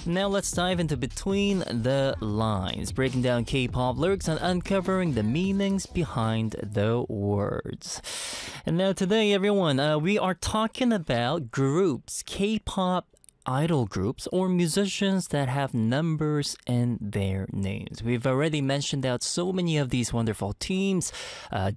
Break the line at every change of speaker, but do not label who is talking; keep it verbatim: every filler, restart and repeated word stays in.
Now let's dive into Between the Lines, breaking down K-pop lyrics and uncovering the meanings behind the words. And now today, everyone, uh, we are talking about groups, K-pop idol groups or musicians that have numbers in their names. We've already mentioned out so many of these wonderful teams, uh,